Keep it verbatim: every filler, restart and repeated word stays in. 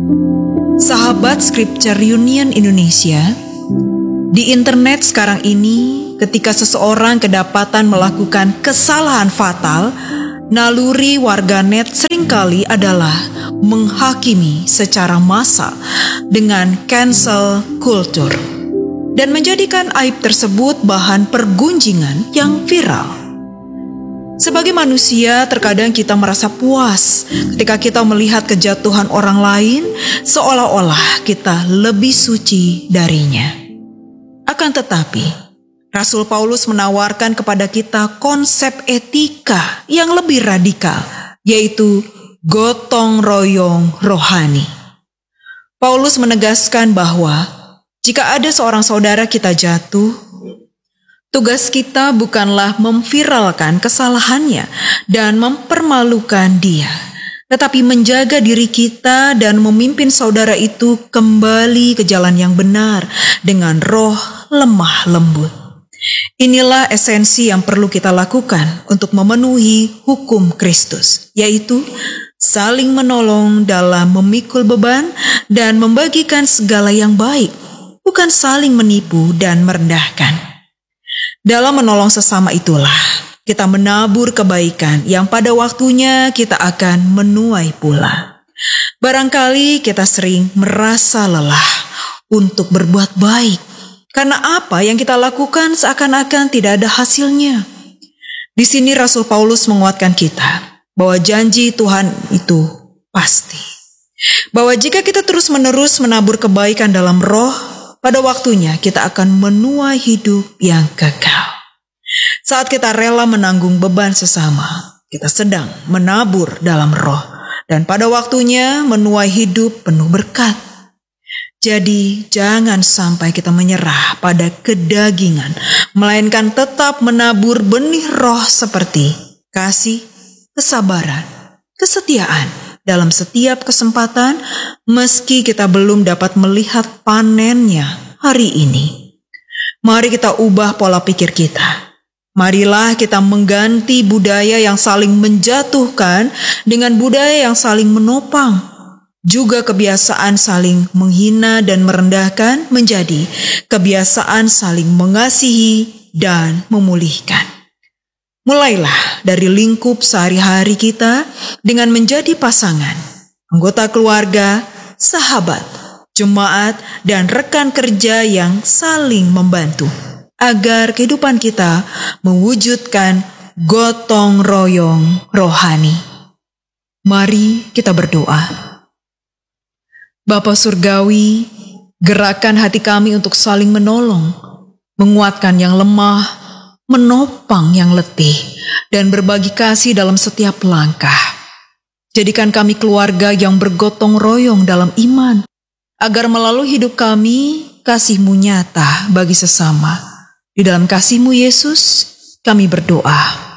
Sahabat Scripture Union Indonesia, di internet sekarang ini, ketika seseorang kedapatan melakukan kesalahan fatal, naluri warganet seringkali adalah menghakimi secara massal dengan cancel culture dan menjadikan aib tersebut bahan pergunjingan yang viral. Sebagai manusia, terkadang kita merasa puas ketika kita melihat kejatuhan orang lain, seolah-olah kita lebih suci darinya. Akan tetapi, Rasul Paulus menawarkan kepada kita konsep etika yang lebih radikal, yaitu gotong royong rohani. Paulus menegaskan bahwa jika ada seorang saudara kita jatuh, tugas kita bukanlah memviralkan kesalahannya dan mempermalukan dia, tetapi menjaga diri kita dan memimpin saudara itu kembali ke jalan yang benar dengan roh lemah lembut. Inilah esensi yang perlu kita lakukan untuk memenuhi hukum Kristus, yaitu saling menolong dalam memikul beban dan membagikan segala yang baik, bukan saling menipu dan merendahkan. Dalam menolong sesama itulah kita menabur kebaikan yang pada waktunya kita akan menuai pula. Barangkali kita sering merasa lelah untuk berbuat baik karena apa yang kita lakukan seakan-akan tidak ada hasilnya. Di sini Rasul Paulus menguatkan kita bahwa janji Tuhan itu pasti. Bahwa jika kita terus-menerus menabur kebaikan dalam roh, pada waktunya kita akan menuai hidup yang kekal. Saat kita rela menanggung beban sesama, kita sedang menabur dalam roh dan pada waktunya menuai hidup penuh berkat. Jadi jangan sampai kita menyerah pada kedagingan, melainkan tetap menabur benih roh seperti kasih, kesabaran, kesetiaan dalam setiap kesempatan, meski kita belum dapat melihat panennya hari ini. Mari kita ubah pola pikir kita. Marilah kita mengganti budaya yang saling menjatuhkan dengan budaya yang saling menopang. Juga kebiasaan saling menghina dan merendahkan menjadi kebiasaan saling mengasihi dan memulihkan. Mulailah dari lingkup sehari-hari kita dengan menjadi pasangan, anggota keluarga, sahabat, jemaat, dan rekan kerja yang saling membantu, agar kehidupan kita mewujudkan gotong royong rohani. Mari kita berdoa. Bapa Surgawi, gerakkan hati kami untuk saling menolong, menguatkan yang lemah, menopang yang letih, dan berbagi kasih dalam setiap langkah. Jadikan kami keluarga yang bergotong royong dalam iman, agar melalui hidup kami, kasih-Mu nyata bagi sesama. Di dalam kasih-Mu Yesus, kami berdoa.